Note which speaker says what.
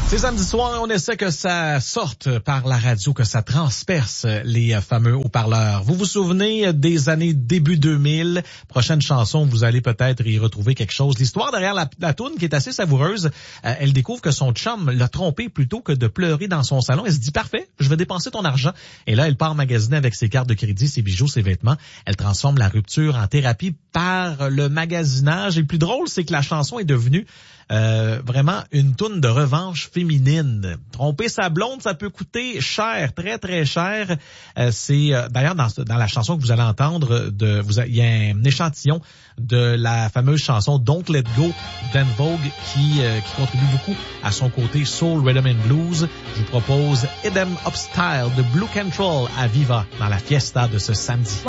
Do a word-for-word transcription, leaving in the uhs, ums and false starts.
Speaker 1: C'est samedi soir, on essaie que ça sorte par la radio, que ça transperce les fameux haut-parleurs. Vous vous souvenez des années début deux mille? Prochaine chanson, vous allez peut-être y retrouver quelque chose. L'histoire derrière la, la toune qui est assez savoureuse, euh, elle découvre que son chum l'a trompée plutôt que de pleurer dans son salon. Elle se dit, parfait, je vais dépenser ton argent. Et là, elle part magasiner avec ses cartes de crédit, ses bijoux, ses vêtements. Elle transforme la rupture en thérapie par le magasinage. Et le plus drôle, c'est que la chanson est devenue Euh, vraiment une toune de revanche féminine. Tromper sa blonde, ça peut coûter cher, très très cher. Euh, c'est euh, d'ailleurs dans, dans la chanson que vous allez entendre, de, vous a, il y a un échantillon de la fameuse chanson Don't Let Go d'En Vogue qui, euh, qui contribue beaucoup à son côté soul, rhythm and blues. Je vous propose Hit 'Em Up Style de Blue Control à Viva dans la fiesta de ce samedi.